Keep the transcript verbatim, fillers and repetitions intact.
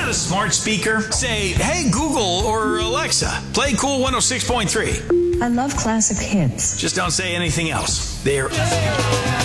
got a smart speaker? Say, hey, Google or Alexa, play Cool one oh six point three. I love classic hits. Just don't say anything else. There.